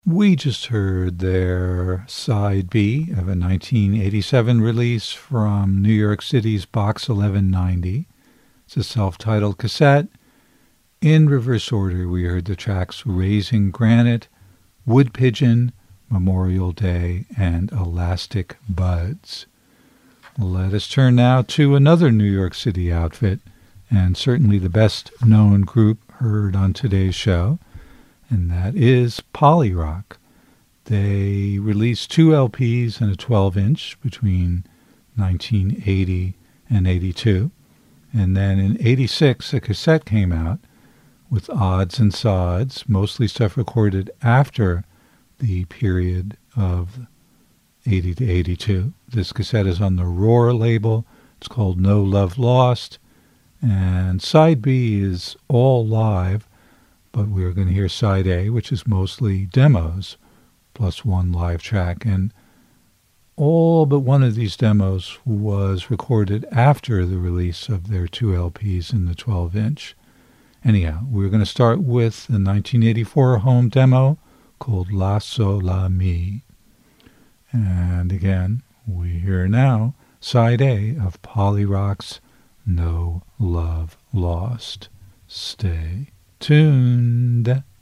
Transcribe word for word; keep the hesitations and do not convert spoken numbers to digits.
We just heard their side B of a nineteen eighty-seven release from New York City's Box eleven ninety. It's a self-titled cassette. In reverse order, we heard the tracks Raising Granite, Wood Pigeon, Memorial Day, and Elastic Buds. Let us turn now to another New York City outfit, and certainly the best-known group heard on today's show, and that is Polyrock. They released two L Ps and a twelve-inch between nineteen eighty and eighty-two, and then in eighty-six a cassette came out with Odds and Sods, mostly stuff recorded after the period of eighty to eighty-two. This cassette is on the Roar label. It's called No Love Lost, and side B is all live, but we're going to hear side A, which is mostly demos, plus one live track. And all but one of these demos was recorded after the release of their two L Ps in the twelve-inch. Anyhow, we're going to start with the nineteen eighty-four home demo called La So La Mi. And again, we hear now side A of Polyrock's No Love Lost. Stay tuned.